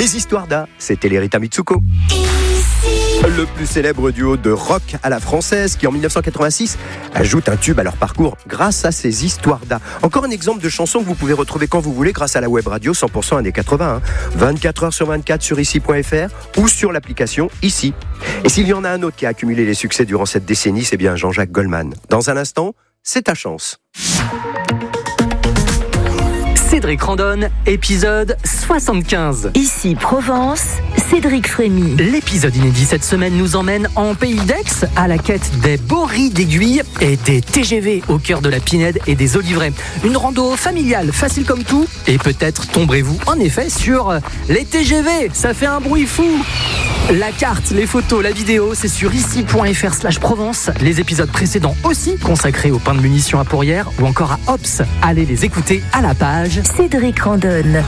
Les histoires d'A, c'était les Rita Mitsuko. Le plus célèbre duo de rock à la française qui en 1986 ajoute un tube à leur parcours grâce à ces histoires d'A. Encore un exemple de chanson que vous pouvez retrouver quand vous voulez grâce à la web radio 100% années 80. 24 heures sur 24 sur ici.fr ou sur l'application Ici. Et s'il y en a un autre qui a accumulé les succès durant cette décennie, c'est bien Jean-Jacques Goldman. Dans un instant, c'est ta chance. Cédric Randonne, épisode 75. Ici Provence, Cédric Frémy. L'épisode inédit cette semaine nous emmène en pays d'Aix à la quête des beaux riz d'aiguille et des TGV au cœur de la Pinède et des Olivrets. Une rando familiale, facile comme tout, et peut-être tomberez-vous en effet sur les TGV. Ça fait un bruit fou. La carte, les photos, la vidéo, c'est sur ici.fr/Provence. Les épisodes précédents aussi consacrés au pain de munitions à Pourrières ou encore à Ops. Allez les écouter à la page Cédric Randonne.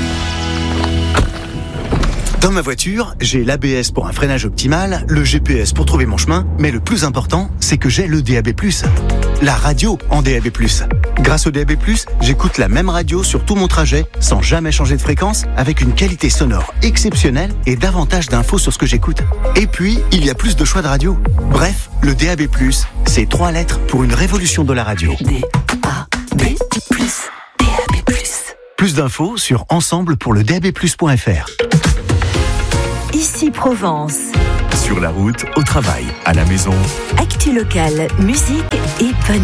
Dans ma voiture, j'ai l'ABS pour un freinage optimal, le GPS pour trouver mon chemin, mais le plus important, c'est que j'ai le DAB+. La radio en DAB+. Grâce au DAB+, j'écoute la même radio sur tout mon trajet, sans jamais changer de fréquence, avec une qualité sonore exceptionnelle et davantage d'infos sur ce que j'écoute. Et puis, il y a plus de choix de radio. Bref, le DAB+, c'est 3 lettres pour une révolution de la radio. DAB+. Plus d'infos sur ensemble-pour-le-DAB+.fr. Ici Provence. Sur la route, au travail, à la maison. Actu locale, musique et panneaux.